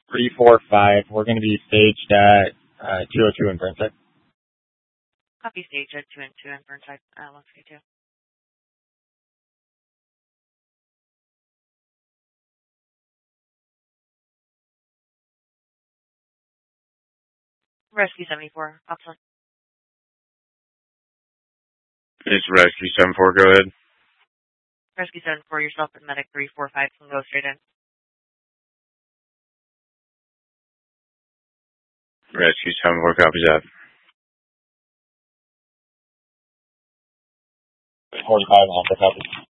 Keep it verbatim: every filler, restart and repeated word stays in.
three four five. We're going to be staged at uh, two oh two in Burnside. Copy stage at two and two in Burnside. Uh, let's get two. Rescue seventy-four, Upson. It's Rescue seven four, go ahead. Rescue seven four, yourself and medic three four five can go straight in. Rescue seven four, copies that. forty-five, Alpha, copy.